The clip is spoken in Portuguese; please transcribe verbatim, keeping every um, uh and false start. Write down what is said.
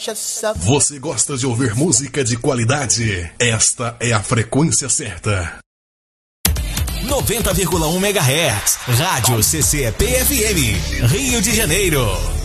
Você gosta de ouvir música de qualidade? Esta é a frequência certa. noventa vírgula um megahertz, Rádio C C P F M, Rio de Janeiro.